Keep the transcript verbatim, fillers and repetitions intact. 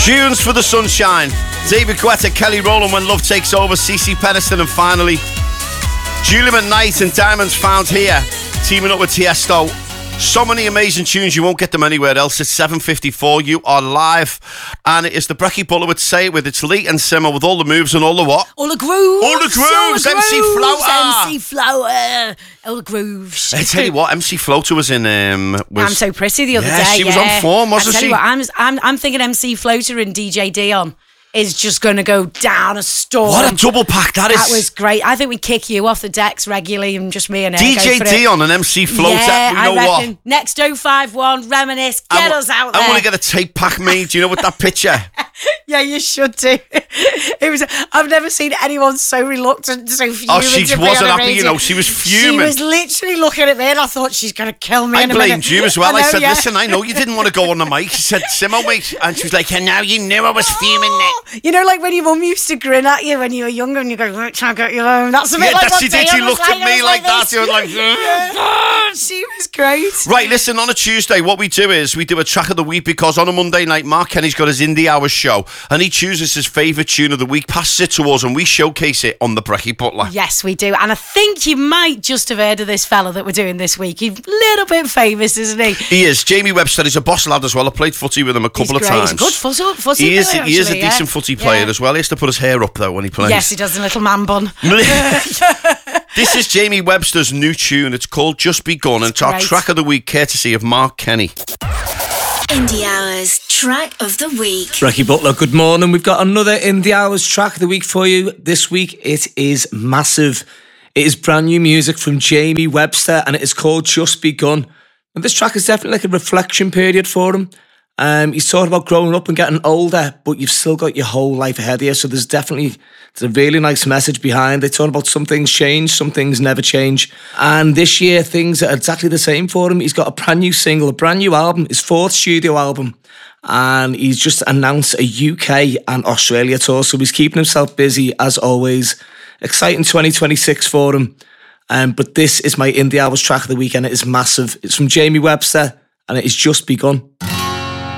Tunes for the Sunshine. David Guetta, Kelly Rowland, When Love Takes Over, CeCe Peniston, and finally Julia McKnight and Diamonds Found Here, teaming up with Tiesto. So many amazing tunes, you won't get them anywhere else. It's seven fifty-four, you are live, and it is the Brekkie Butler would say it with. It's Lee and Simmer with all the moves and all the what? All the grooves. All the grooves. All the M C Floater. M C Floater. All the grooves. I tell you what, M C Floater was in. Um, was, I'm So Pretty the other yeah, day. she was yeah. on form, wasn't I tell she? You what, I'm, I'm, I'm thinking M C Floater and D J Dion is just going to go down a storm. What a double pack that is. That was great. I think we kick you off the decks regularly and just me and her D J go for Dion it. and M C Floater. Yeah, you know I reckon. what? Next oh five one, reminisce, get I, us out there. I want to get a tape pack made, do you know, with that picture? Yeah, you should do. It was. I've never seen anyone so reluctant, so fuming. Oh, she to be wasn't on a happy, you radio. know, she was fuming. She was literally looking at me and I thought she's going to kill me I in a blamed minute. you as well. I, I know, said, yeah. listen, I know you didn't want to go on the mic. She said, Simmer, mate. And she was like, and now you knew I was fuming it. You know, like when your mum used to grin at you when you were younger and you go, right, try and get you home. That's a bit Yeah, like that what she did. Dion She was looked at like. me I was like that. this. She was like, Yeah. She was great. Right, listen, on a Tuesday, what we do is we do a track of the week because on a Monday night, Mark Kenny's got his Indie Hours show and he chooses his favourite tune of the week, passes it to us, and we showcase it on the Brekkie Butler. Yes, we do. And I think you might just have heard of this fella that we're doing this week. He's a little bit famous, isn't he? He is. Jamie Webster. He's a boss lad as well. I played footy with him a couple He's of great. times. He's a good footy, footy he is, player, he is a actually, yeah. decent footy player Yeah. as well. He has to put his hair up, though, when he plays. Yes, he does, a little man bun. This is Jamie Webster's new tune. It's called Just Begun, and it's our great. track of the week, courtesy of Mark Kenny. Indie Hours Track of the Week. Brekkie Butler, good morning. We've got another Indie Hours Track of the Week for you. This week it is massive. It is brand new music from Jamie Webster and it is called Just Begun. And this track is definitely like a reflection period for him. Um, he's talking about growing up and getting older, but you've still got your whole life ahead of you. So there's definitely there's a really nice message behind. They talk about some things change, some things never change. And this year, things are exactly the same for him. He's got a brand new single, a brand new album, his fourth studio album. And he's just announced a U K and Australia tour. So he's keeping himself busy as always. Exciting twenty twenty-six for him. Um, but this is my Indie Hours track of the week and it is massive. It's from Jamie Webster and it is Just Begun.